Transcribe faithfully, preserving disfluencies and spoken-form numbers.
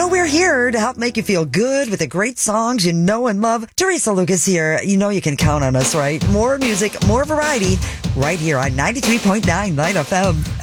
know we're here to help make you feel good with the great songs you know and love. Teresa Lucas here. You know you can count on us, right? More music, more variety, right here on ninety-three point nine Light F M.